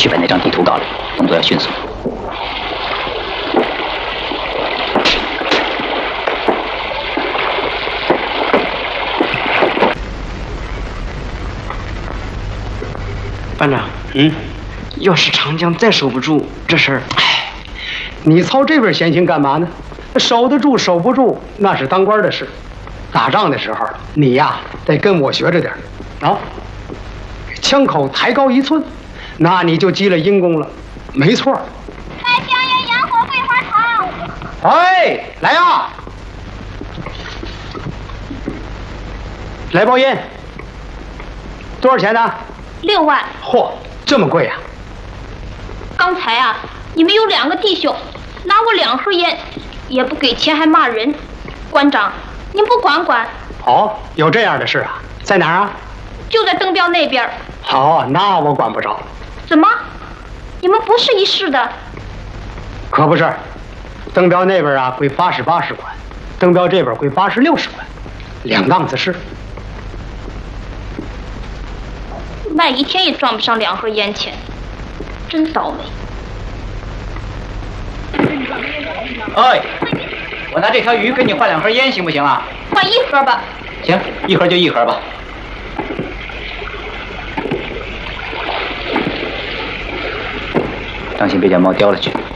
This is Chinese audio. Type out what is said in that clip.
去把那张地图搞来，动作要迅速。 班长，要是长江再守不住，这事儿， 你操这边闲心干嘛呢？守得住守不住那是当官的事，打仗的时候你呀得跟我学着点啊，枪口抬高1寸，那你就积了阴功了，没错。 卖香烟洋火桂花糖。 哎，来呀，来包烟，多少钱呢 6万。 嚯，这么贵呀！ 刚才啊，你们有2个弟兄拿我2盒烟，也不给钱还骂人。馆长，您不管管？ 哦，有这样的事啊？在哪儿啊？ 就在灯标那边。 好，那我管不着。 怎么？你们不是一市的？ 可不是，灯标那边啊归巴士管，灯标这边归巴士管，2档子事。 卖一天也赚不上2盒烟钱，真倒霉。 哎，我拿这条鱼跟你换2盒烟，行不行啊？ 换1盒吧。 行，1盒就1盒吧。当心别将猫叼了去。